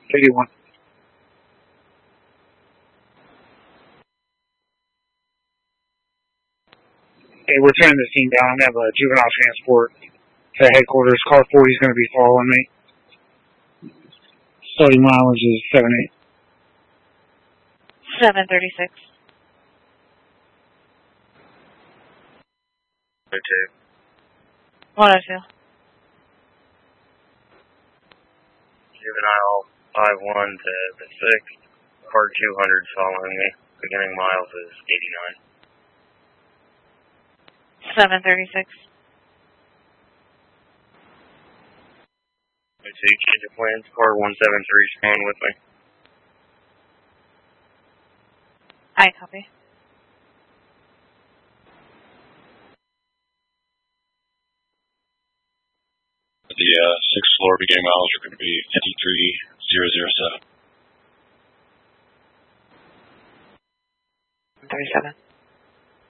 81. Hey, we're turning the scene down. I'm going to have a juvenile transport to headquarters. Car 40 is going to be following me. Starting mileage is 78. 736. Okay. 102. Juvenile 51 to the 6th. Car 200 is following me. Beginning miles is 89. 736. Okay, change of plans. Car 173 is going with me. I copy. The 6th floor beginning miles are going to be 53007. 37.